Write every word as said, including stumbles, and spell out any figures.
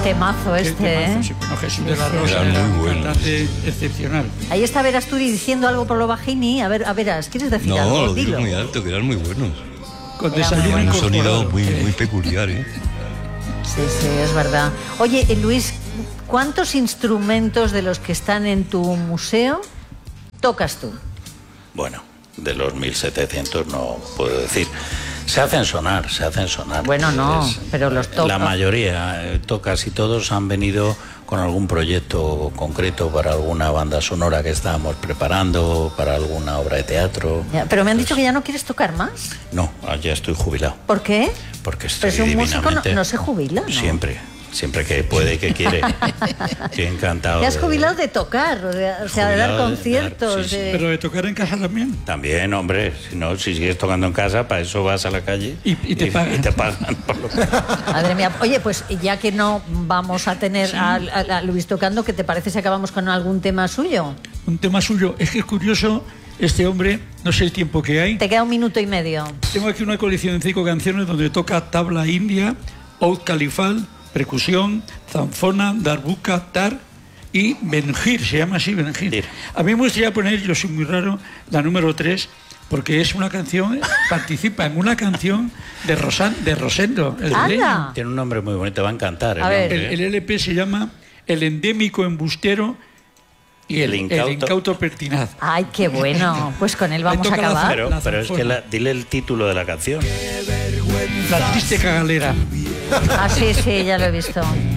temazo Qué este, temazo, ¿eh? sí, bueno, Jesús de la Sí. Rosa, Era muy un bueno. cantante excepcional. Ahí está Verasturi diciendo algo por lo bajini. A ver, a veras, ¿quieres decir No, algo? lo digo Dilo. muy alto, que eran muy buenos. Con Era desayuno muy Un bueno. sonido incorporado. muy, que- muy peculiar, ¿eh? Sí, sí, es verdad. Oye, eh, Luis, ¿cuántos instrumentos de los que están en tu museo tocas tú? Bueno, de los mil setecientos no puedo decir. Se hacen sonar, se hacen sonar. Bueno, no, pero los toca. La mayoría, eh, to- casi todos han venido con algún proyecto concreto para alguna banda sonora que estábamos preparando, para alguna obra de teatro. Ya, pero me han dicho que ya no quieres tocar más. No, ah, ya estoy jubilado, ¿Por qué? porque estoy Pero si un músico no, divinamente... no se jubila, ¿no? Siempre, siempre que puede y que quiere. Estoy encantado. Te has de- jubilado de tocar, o de- o sea, de dar Jubilado de dar, conciertos. sí, sí. de- Pero de tocar en casa también. También, hombre, si no, si sigues tocando en casa, para eso vas a la calle Y- y te pagan. y te pagan por lo que- Madre mía. Oye, pues ya que no vamos a tener a, a- a Luis tocando, ¿qué te parece si acabamos con algún tema suyo? Un tema suyo. Es que es curioso, este hombre, no sé el tiempo que hay. Te queda un minuto y medio. Tengo aquí una colección de cinco canciones donde toca tabla india, oud califal, percusión, zanfona, darbuka, tar y benjir, se llama así, benjir. Dir. A mí me gustaría poner, yo soy muy raro, la número tres, porque es una canción, participa en una canción de, Rosan, de Rosendo, el de ¡Anda! Leño. Tiene un nombre muy bonito, te va a encantar. el A ver. El, nombre, el ¿eh? L P se llama El endémico embustero y el, El el incauto. incauto pertinaz. Ay, qué bueno. Pues con él vamos a toca la acabar. Pero, La pero es zanfona. que la- dile el título de la canción. La triste cagalera. Ah, sí, sí, ya lo he visto.